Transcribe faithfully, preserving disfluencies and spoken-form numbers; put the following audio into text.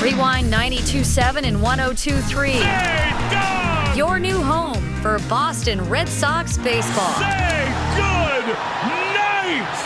Rewind ninety-two point seven and one oh two point three. Your new home for Boston Red Sox baseball. Say good night!